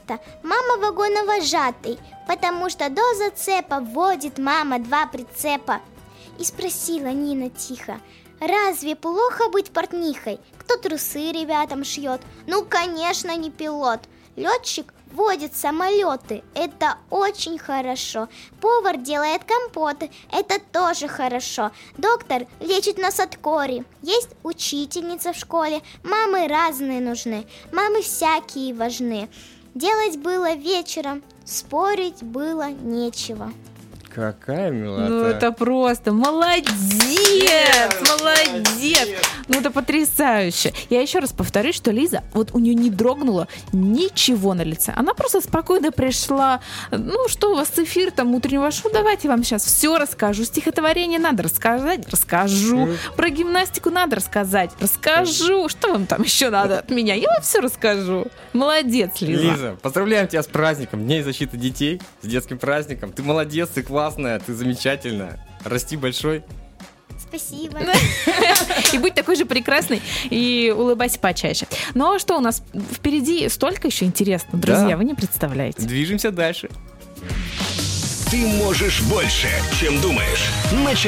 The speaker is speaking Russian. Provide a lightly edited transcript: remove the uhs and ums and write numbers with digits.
место. Мама вагоновожатый, потому что до зацепа вводит мама 2 прицепа. И спросила Нина тихо: разве плохо быть портнихой? Кто трусы ребятам шьет? Ну, конечно, не пилот. Летчик водит самолеты, это очень хорошо. Повар делает компоты, это тоже хорошо. Доктор лечит нас от кори. Есть учительница в школе. Мамы разные нужны, мамы всякие важны. Делать было вечером, спорить было нечего. Какая милота. Ну, это просто молодец! Молодец! Ну, это потрясающе. Я еще раз повторюсь, что Лиза, вот у нее не дрогнуло ничего на лице. Она просто спокойно пришла. Ну, что у вас эфир там утреннего шоу? Давайте я вам сейчас все расскажу. Стихотворение надо рассказать? Расскажу. Про гимнастику надо рассказать? Расскажу. Что вам там еще надо от меня? Я вам все расскажу. Молодец, Лиза. Лиза, поздравляем тебя с праздником, Дней защиты детей, с детским праздником. Ты молодец, ты классная, ты замечательная. Расти большой. Спасибо. И будь такой же прекрасной, и улыбайся почаще. Ну а что у нас впереди столько еще интересного, друзья, Да. вы не представляете. Движемся дальше. Ты можешь больше, чем думаешь.